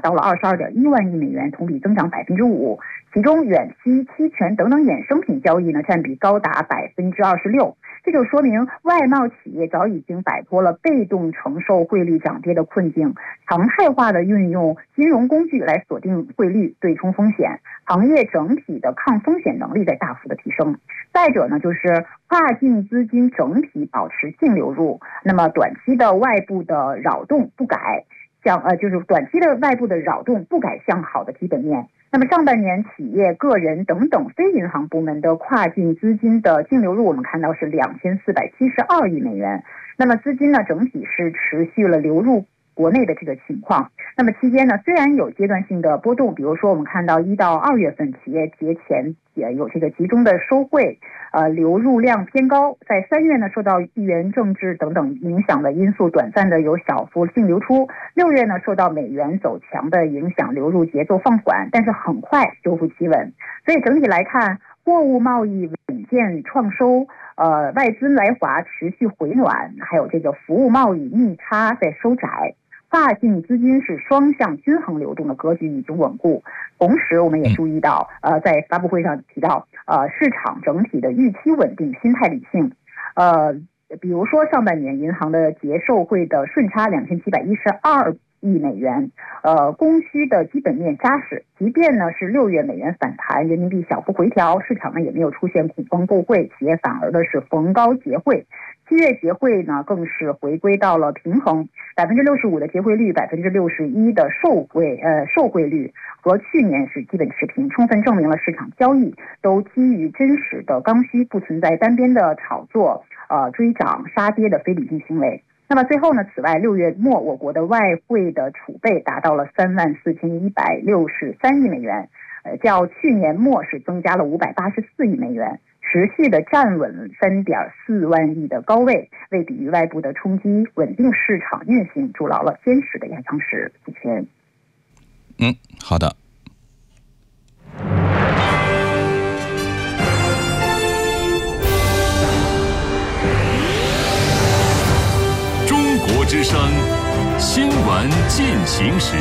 到了22.1万亿美元，同比增长5%。其中远期期权等等衍生品交易呢，占比高达26%。这就说明外贸企业早已经摆脱了被动承受汇率涨跌的困境，常态化的运用金融工具来锁定汇率，对冲风险，行业整体的抗风险能力在大幅的提升。再者呢，就是跨境资金整体保持净流入，那么短期的外部的扰动不改向好的基本面。那么上半年企业、个人等等非银行部门的跨境资金的净流入，我们看到是2472亿美元。那么资金呢，整体是持续了流入国内的这个情况。那么期间呢，虽然有阶段性的波动，比如说我们看到1到2月份企业节前也有这个集中的收汇，流入量偏高。在3月呢，受到地缘政治等等影响的因素，短暂的有小幅净流出。6月呢，受到美元走强的影响，流入节奏放缓，但是很快收复企稳。所以整体来看，货物贸易稳健创收，外资来华持续回暖，还有这个服务贸易逆差在收窄。跨境资金是双向均衡流动的格局已经稳固。同时我们也注意到，在发布会上提到，市场整体的预期稳定，心态理性。比如说上半年银行的结售汇的顺差2712亿美元，供需的基本面扎实。即便呢是6月美元反弹，人民币小幅回调，市场呢也没有出现恐慌购汇，企业反而的是逢高结汇。7月结汇呢更是回归到了平衡，65%的结汇率，61%的售汇率和去年是基本持平，充分证明了市场交易都基于真实的刚需，不存在单边的炒作、追涨杀跌的非理性行为。那么最后呢，此外6月末我国的外汇的储备达到了34163亿美元，较去年末是增加了584亿美元，持续的站稳3.4万亿的高位，为抵御外部的冲击，稳定市场运行筑牢了坚实的压舱石。主持人。 好的。 中国之声新闻进行时。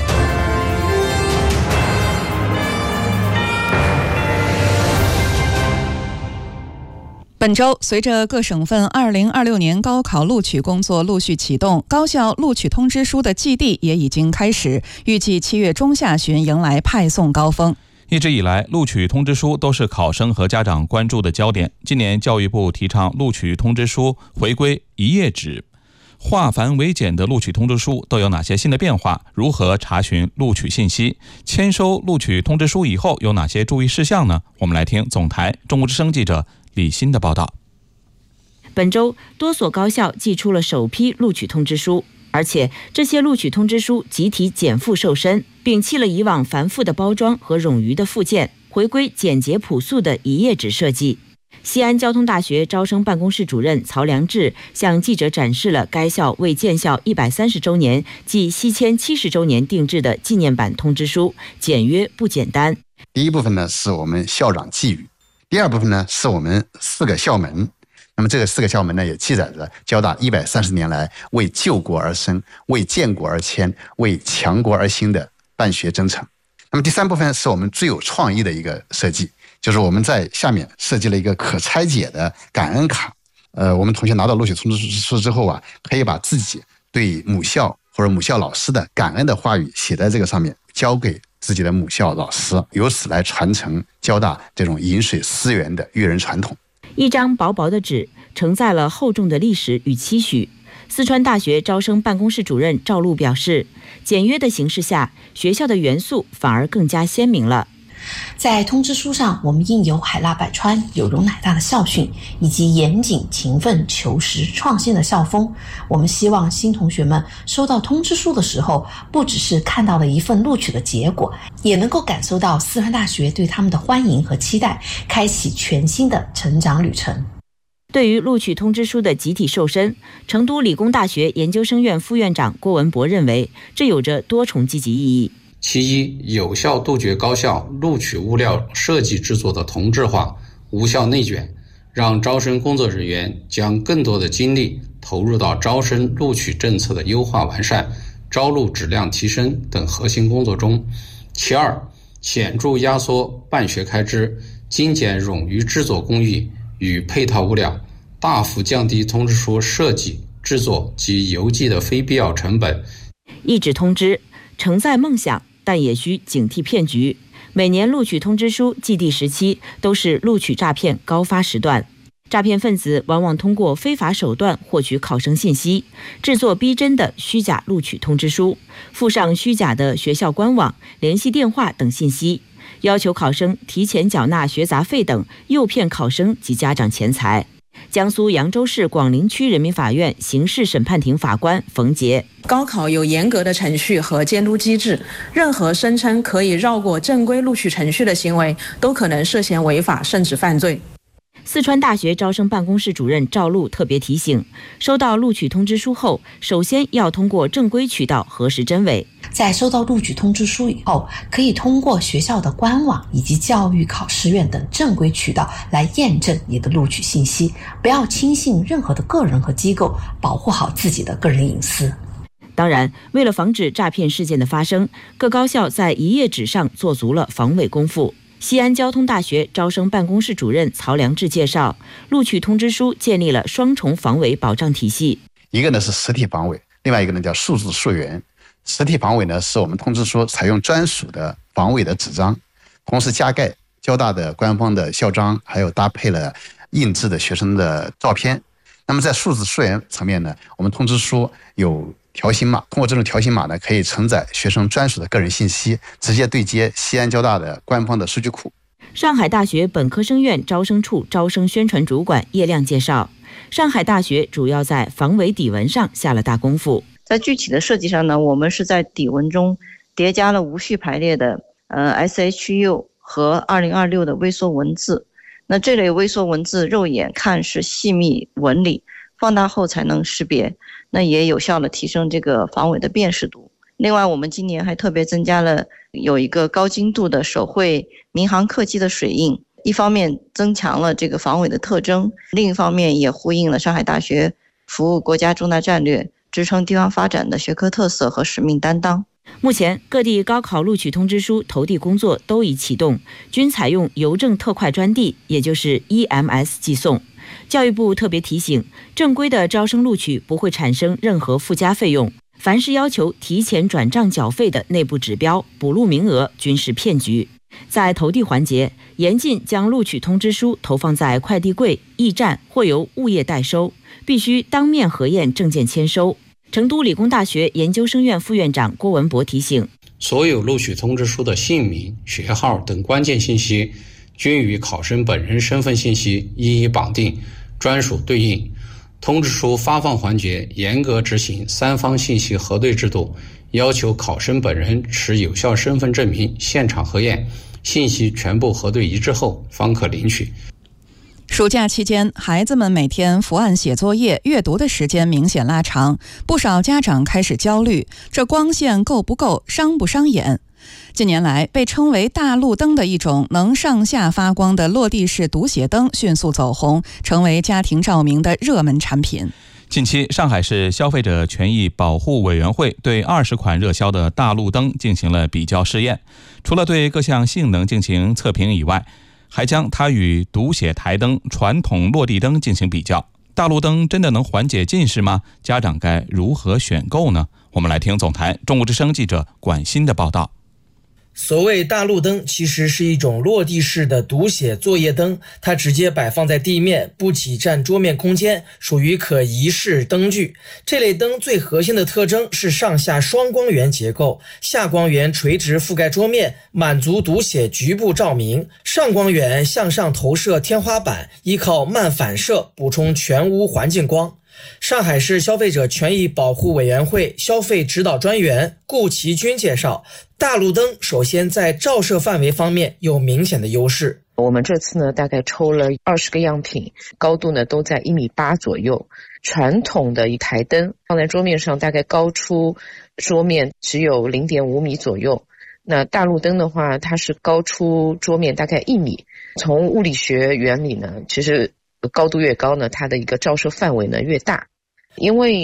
本周，随着各省份2026年高考录取工作陆续启动，高校录取通知书的寄递也已经开始，预计7月中下旬迎来派送高峰。 一直以来，录取通知书都是考生和家长关注的焦点。今年教育部提倡录取通知书回归一页纸，化繁为简的录取通知书都有哪些新的变化？如何查询录取信息？签收录取通知书以后有哪些注意事项呢？我们来听总台中国之声记者李欣的报道。 本周，多所高校寄出了首批录取通知书，而且这些录取通知书集体减负瘦身，摒弃了以往繁复的包装和冗余的附件，回归简洁朴素的一页纸设计。西安交通大学招生办公室主任曹良志向记者展示了该校为建校130周年暨西迁70周年定制的纪念版通知书，简约不简单。 第一部分呢是我们校长寄语，第二部分呢是我们4个校门。那么这个4个校门呢，也记载着交大130年来为救国而生、为建国而迁、为强国而兴的办学征程。那么第三部分是我们最有创意的一个设计，就是我们在下面设计了一个可拆解的感恩卡。我们同学拿到录取通知书之后啊，可以把自己对母校或者母校老师的感恩的话语写在这个上面，交给自己的母校老师，由此来传承交大这种饮水思源的育人传统。 一张薄薄的纸承载了厚重的历史与期许。四川大学招生办公室主任赵璐表示，简约的形式下，学校的元素反而更加鲜明了。 在通知书上，我们印有海纳百川、有容乃大的校训，以及严谨、勤奋、求实、创新的校风。我们希望新同学们收到通知书的时候，不只是看到了一份录取的结果，也能够感受到四川大学对他们的欢迎和期待，开启全新的成长旅程。 对于录取通知书的集体瘦身，成都理工大学研究生院副院长郭文博认为，这有着多重积极意义。 其一，有效杜绝高校录取物料设计制作的同质化、无效内卷，让招生工作人员将更多的精力投入到招生录取政策的优化完善、 招录质量提升等核心工作中。其二，显著压缩办学开支，精简冗余制作工艺与配套物料，大幅降低通知书设计、制作及邮寄的非必要成本。 一纸通知承载梦想，但也需警惕骗局。每年录取通知书寄递时期都是录取诈骗高发时段，诈骗分子往往通过非法手段获取考生信息，制作逼真的虚假录取通知书，附上虚假的学校官网、联系电话等信息，要求考生提前缴纳学杂费等，诱骗考生及家长钱财。江苏扬州市广陵区人民法院刑事审判庭法官冯杰： 高考有严格的程序和监督机制，任何声称可以绕过正规录取程序的行为，都可能涉嫌违法甚至犯罪。 四川大学招生办公室主任赵璐特别提醒，收到录取通知书后，首先要通过正规渠道核实真伪。 在收到录取通知书以后，可以通过学校的官网以及教育考试院等正规渠道来验证你的录取信息，不要轻信任何的个人和机构，保护好自己的个人隐私。 当然，为了防止诈骗事件的发生，各高校在一页纸上做足了防伪功夫。西安交通大学招生办公室主任曹良志介绍，录取通知书建立了双重防伪保障体系。 一个呢是实体防伪，另外一个呢叫数字溯源。实体防伪呢是我们通知书采用专属的防伪的纸张，同时加盖交大的官方的校章，还有搭配了印制的学生的照片。那么在数字溯源层面呢，我们通知书有条形码，通过这种条形码呢，可以承载学生专属的个人信息，直接对接西安交大的官方的数据库。 上海大学本科生院招生处招生宣传主管叶亮介绍，上海大学主要在防伪底纹上下了大功夫。 在具体的设计上呢，我们是在底纹中叠加了无序排列的SHU 和2026的微缩文字。那这类微缩文字肉眼看是细密纹理，放大后才能识别，那也有效的提升这个防伪的辨识度。另外，我们今年还特别增加了有一个高精度的手绘民航客机的水印，一方面增强了这个防伪的特征，另一方面也呼应了上海大学服务国家重大战略、支撑地方发展的学科特色和使命担当。 目前各地高考录取通知书投递工作都已启动，均采用邮政特快专递，也就是 EMS 寄送。教育部特别提醒，正规的招生录取不会产生任何附加费用，凡是要求提前转账缴费的内部指标、补录名额均是骗局。在投递环节，严禁将录取通知书投放在快递柜、驿站或由物业代收，必须当面核验证件签收。成都理工大学研究生院副院长郭文博提醒， 所有录取通知书的姓名、学号等关键信息均与考生本人身份信息一一绑定，专属对应。通知书发放环节严格执行三方信息核对制度，要求考生本人持有效身份证明现场核验，信息全部核对一致后方可领取。 暑假期间，孩子们每天伏案写作业、阅读的时间明显拉长，不少家长开始焦虑，这光线够不够，伤不伤眼？近年来，被称为大路灯的一种能上下发光的落地式读写灯迅速走红，成为家庭照明的热门产品。 近期，上海市消费者权益保护委员会对20款热销的大路灯进行了比较试验，除了对各项性能进行测评以外，还将它与读写台灯、传统落地灯进行比较。大路灯真的能缓解近视吗？家长该如何选购呢？我们来听总台中国之声记者管欣的报道。 所谓大路灯其实是一种落地式的读写作业灯，它直接摆放在地面，不挤占桌面空间，属于可移式灯具。这类灯最核心的特征是上下双光源结构，下光源垂直覆盖桌面，满足读写局部照明，上光源向上投射天花板，依靠慢反射补充全屋环境光。上海市消费者权益保护委员会消费指导专员顾其军介绍，大路灯首先在照射范围方面有明显的优势。 我们这次呢大概抽了20个样品，高度呢都在1.8米左右。传统的一台灯放在桌面上大概高出桌面只有0.5米左右，那大路灯的话它是高出桌面大概1米。从物理学原理呢，其实高度越高呢，它的一个照射范围呢越大。因为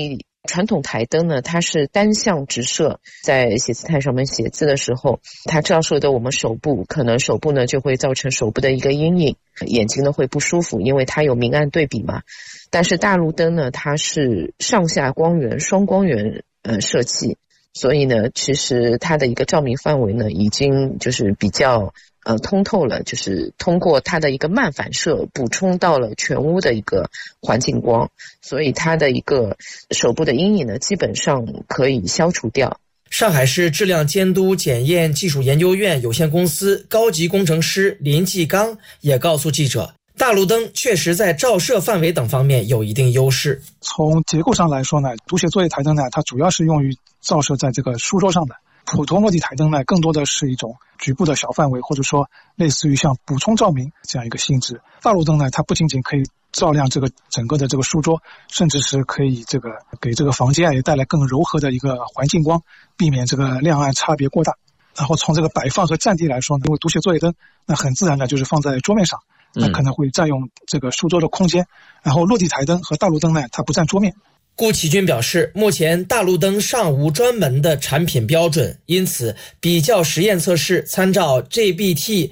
传统台灯呢，它是单向直射，在写字台上面写字的时候，它照射的我们手部，可能手部呢就会造成手部的一个阴影，眼睛呢会不舒服，因为它有明暗对比嘛。但是大路灯呢，它是上下光源、双光源设计，所以呢，其实它的一个照明范围呢，已经就是比较通透了，就是通过它的一个慢反射补充到了全屋的一个环境光，所以它的一个手部的阴影呢，基本上可以消除掉。 上海市质量监督检验技术研究院有限公司高级工程师林继刚也告诉记者，大路灯确实在照射范围等方面有一定优势。 从结构上来说呢，读写作业台灯呢，它主要是用于照射在这个书桌上的。普通落地台灯呢，更多的是一种局部的小范围，或者说类似于像补充照明这样一个性质。大路灯呢，它不仅仅可以照亮这个整个的这个书桌，甚至是可以给这个房间也带来更柔和的一个环境光，避免这个亮暗差别过大。然后从这个摆放和占地来说呢，因为读写作业灯那很自然的就是放在桌面上，那可能会占用这个书桌的空间。然后落地台灯和大路灯呢，它不占桌面。 顾启军表示，目前大路灯尚无专门的产品标准，因此比较实验测试参照 JBT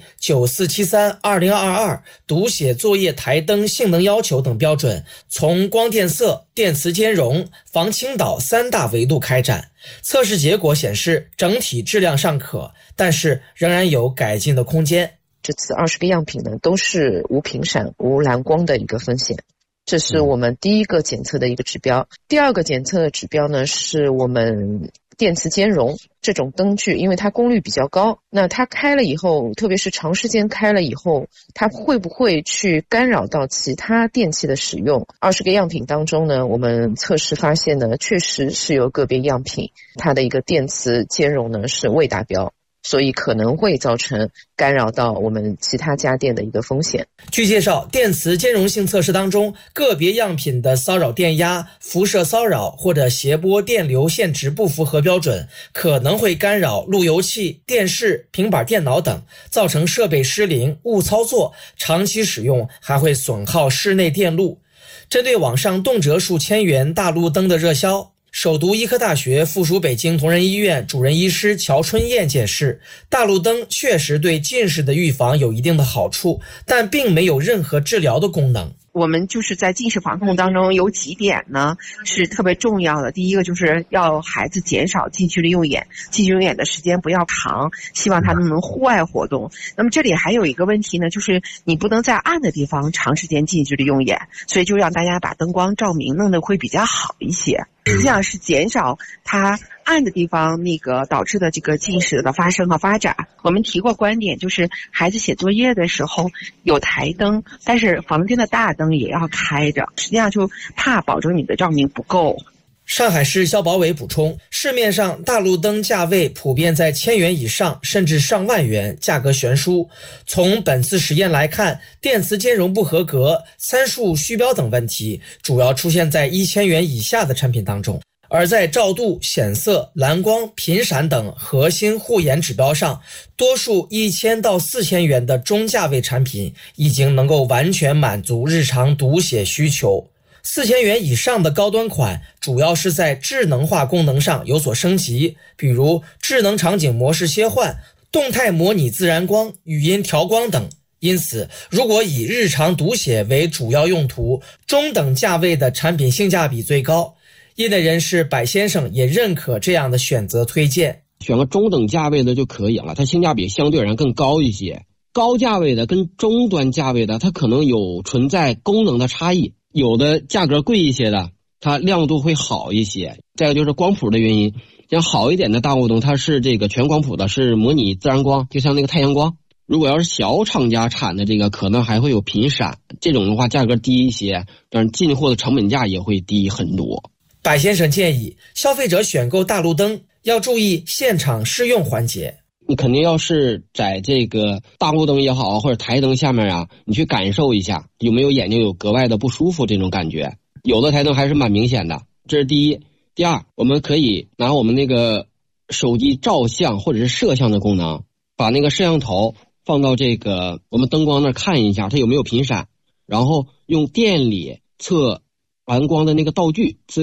9473-2022读写作业台灯性能要求等标准，从光电色、电磁兼容、防倾倒3大维度开展。测试结果显示，整体质量尚可，但是仍然有改进的空间。 这次20个样品呢，都是无频闪、无蓝光的一个风险。这是我们第一个检测的一个指标。第二个检测的指标呢，是我们电磁兼容这种灯具，因为它功率比较高，那它开了以后，特别是长时间开了以后，它会不会去干扰到其他电器的使用？20个样品当中呢，我们测试发现呢，确实是有个别样品它的一个电磁兼容呢是未达标，所以可能会造成干扰到我们其他家电的一个风险。 据介绍，电磁兼容性测试当中，个别样品的骚扰电压、辐射骚扰或者谐波电流线值不符合标准，可能会干扰路由器、电视、平板电脑等，造成设备失灵、误操作，长期使用还会损耗室内电路。针对网上动辄数千元大路灯的热销，首都医科大学附属北京同仁医院主任医师乔春燕解释，大路灯确实对近视的预防有一定的好处，但并没有任何治疗的功能。 我们就是在近视防控当中有几点呢是特别重要的。第一个就是要孩子减少近距离用眼，近距离用眼的时间不要长，希望他们能户外活动。那么这里还有一个问题呢，就是你不能在暗的地方长时间近距离用眼，所以就让大家把灯光照明弄得会比较好一些，实际上是减少它暗的地方那个导致的这个近视的发生和发展。我们提过观点，就是孩子写作业的时候有台灯，但是房间的大灯也要开着，实际上就怕保证你的照明不够。 上海市消保委补充，市面上大路灯价位普遍在1000元以上，甚至上万元，价格悬殊。从本次实验来看，电磁兼容不合格、参数虚标等问题，主要出现在1000元以下的产品当中。而在照度、显色、蓝光、频闪等核心护眼指标上，多数1000到4000元的中价位产品已经能够完全满足日常读写需求。4000元以上的高端款主要是在智能化功能上有所升级，比如智能场景模式切换、动态模拟自然光、语音调光等。因此，如果以日常读写为主要用途，中等价位的产品性价比最高。业内人士柏先生也认可这样的选择推荐， 选个中等价位的就可以了，它性价比相对而言更高一些。高价位的跟中端价位的，它可能有存在功能的差异，有的价格贵一些的，它亮度会好一些。再有就是光谱的原因，像好一点的大路灯，它是这个全光谱的，是模拟自然光，就像那个太阳光。如果要是小厂家产的这个，可能还会有频闪，这种的话价格低一些，但是进货的成本价也会低很多。 柏先生建议消费者选购大路灯要注意现场试用环节。 你肯定要是在这个大路灯也好，或者台灯下面啊，你去感受一下有没有眼睛有格外的不舒服这种感觉。有的台灯还是蛮明显的，这是第一。第二，我们可以拿我们那个手机照相或者是摄像的功能，把那个摄像头放到这个我们灯光那看一下它有没有频闪，然后用电里测蓝光的那个道具，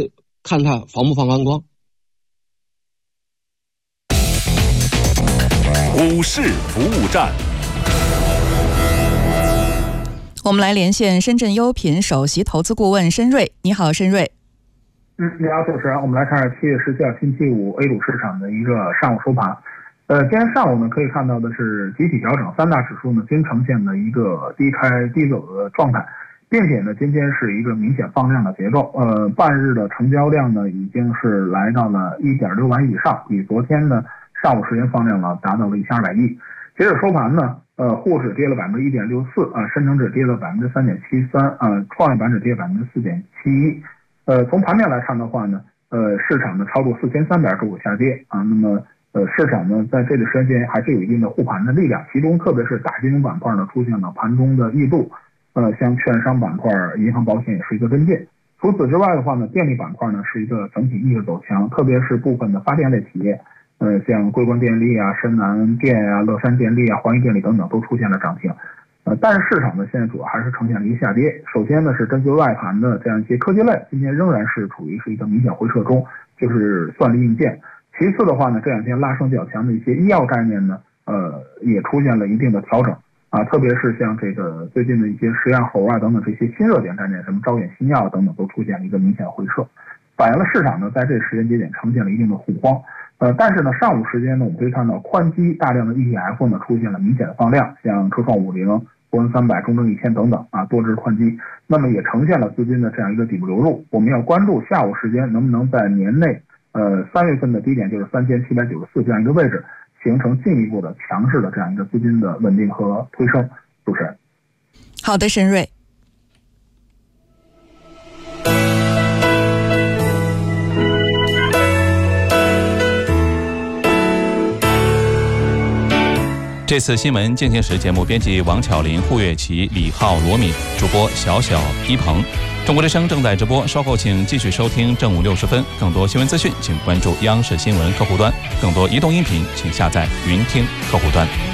看它防不防寒光。 股市服务站， 我们来连线深圳优品首席投资顾问申瑞。你好，申瑞。 你好，主持人。我们来看7月17号星期五 A 股市场的一个上午收盘。今天上午呢，可以看到的是集体调整，三大指数呢均呈现了一个低开低走的状态，并且呢今天是一个明显放量的节奏。半日的成交量呢已经是来到了 1.6 万以上，比昨天呢上午时间放量了达到了1200亿。截止收盘呢，沪指跌了 1.64%，深成指跌了 3.73%，创业板指跌 4.71%。从盘面来看的话呢，市场呢超过4300个股下跌啊，那么市场呢在这个时间还是有一定的护盘的力量，其中特别是大金融板块呢出现了盘中的异度，像券商板块、银行保险也是一个跟进。除此之外的话呢，电力板块呢是一个整体逆势走强，特别是部分的发电类企业，像桂冠电力啊、深南电啊、乐山电力啊、华谊电力等等都出现了涨停。但是市场呢现在主要还是呈现了一个下跌。首先呢是根据外盘的这样一些科技类，今天仍然是处于一个明显回撤中，就是算力硬件。其次的话呢，这两天拉升较强的一些医药概念呢，也出现了一定的调整啊，特别是像这个最近的一些食药猴啊等等这些新热点概念，什么招远新药等等都出现了一个明显回撤，反映了市场呢在这个时间节点呈现了一定的恐慌。但是呢上午时间呢，我们可以看到宽基大量的 ETF 呢出现了明显的放量，像科创50、国文300、中证1000等等啊，多只宽基，那么也呈现了资金的这样一个底部流入。我们要关注下午时间能不能在年内3月份的低点就是3794这样一个位置，形成进一步的强势的这样一个资金的稳定和推升。主持人。 好的，申瑞。 这次新闻进行时节目编辑王巧林、胡月琪、李浩、罗敏，主播小小、一鹏。中国之声正在直播，稍后请继续收听正午60分。更多新闻资讯，请关注央视新闻客户端；更多移动音频，请下载云听客户端。